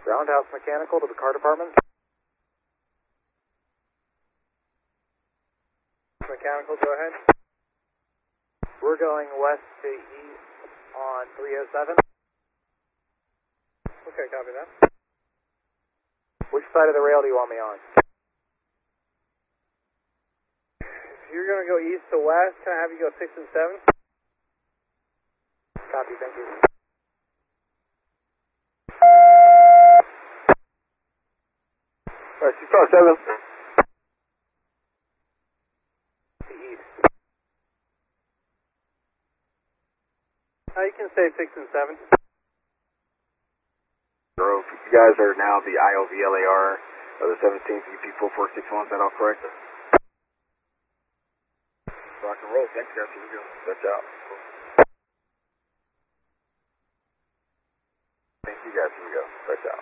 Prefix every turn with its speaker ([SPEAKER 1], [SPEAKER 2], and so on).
[SPEAKER 1] Roundhouse Mechanical to the car department. Mechanical, go ahead. We're going west to east on 307. Okay, copy that. Which side of the rail do you want me on? If you're going to go east to west, can I have you go 6 and 7? Copy, thank you.
[SPEAKER 2] Alright, 657.
[SPEAKER 1] To east. You can say 6 and 7.
[SPEAKER 2] Grove, you guys are now the IOVLAR of the 17th UP4461, is that all correct? Rock and roll, thanks guys, here we go. That's out. Thank you guys, here we go. That's out.